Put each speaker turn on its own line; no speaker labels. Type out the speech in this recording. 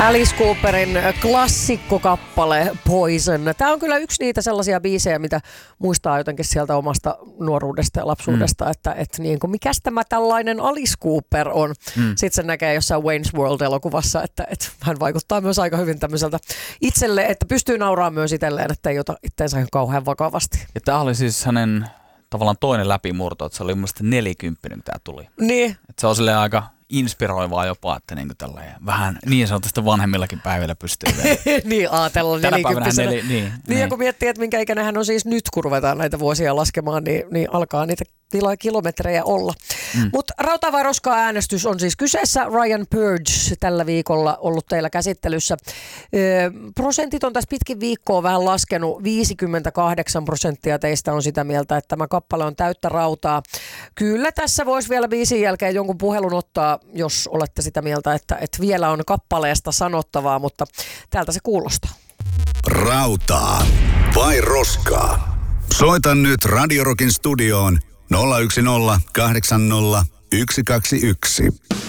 Alice Cooperin klassikkokappale Poison. Tämä on kyllä yksi niitä sellaisia biisejä, mitä muistaa jotenkin sieltä omasta nuoruudesta ja lapsuudesta, että niin kuin, mikäs tämä tällainen Alice Cooper on. Sitten se näkee jossain Wayne's World-elokuvassa, että hän vaikuttaa myös aika hyvin tämmöiseltä itselle, että pystyy nauraamaan myös itselleen, että ei ota itseensä ihan kauhean vakavasti.
Ja tämä oli siis hänen tavallaan toinen läpimurto, että se oli mun mielestä 40, kun tämä tuli.
Niin.
Että se on silleen aika inspiroivaa jopa, että niinku tällainen vähän niin sanotusti vanhemmillakin päivillä pystyy vielä.
Niin, ajatella 40.
Niin,
ja kun miettii, että minkä ikäinen hän on siis nyt, kun ruvetaan näitä vuosia laskemaan, niin alkaa niitä kilometrejä olla. Mutta rautaa vai roskaa äänestys on siis kyseessä. Ryan Purge tällä viikolla ollut teillä käsittelyssä. Prosentit on tässä pitkin viikkoa vähän laskenut. 58% teistä on sitä mieltä, että tämä kappale on täyttä rautaa. Kyllä tässä voisi vielä biisin jälkeen jonkun puhelun ottaa, jos olette sitä mieltä, että vielä on kappaleesta sanottavaa, mutta täältä se kuulostaa.
Rautaa vai roskaa? Soita nyt Radio Rockin studioon 010 80 121.